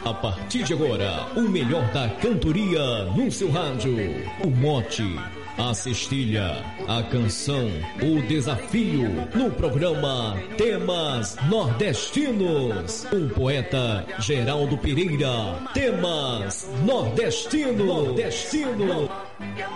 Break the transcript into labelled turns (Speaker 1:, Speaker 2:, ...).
Speaker 1: A partir de agora, o melhor da cantoria no seu rádio. O mote, a cestilha, a canção, o desafio no programa Temas Nordestinos. O poeta Geraldo Pereira. Temas Nordestinos.